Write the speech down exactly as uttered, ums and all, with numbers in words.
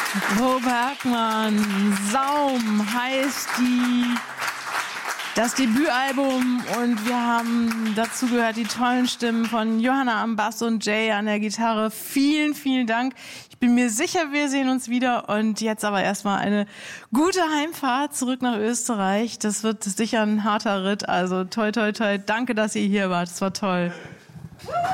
Bo Bergmann, Saum heißt die, das Debütalbum und wir haben dazu gehört die tollen Stimmen von Johanna am Bass und Jay an der Gitarre. Vielen, vielen Dank. Ich bin mir sicher, wir sehen uns wieder und jetzt aber erstmal eine gute Heimfahrt zurück nach Österreich. Das wird sicher ein harter Ritt, also toi, toi, toi. Danke, dass ihr hier wart. Das war toll.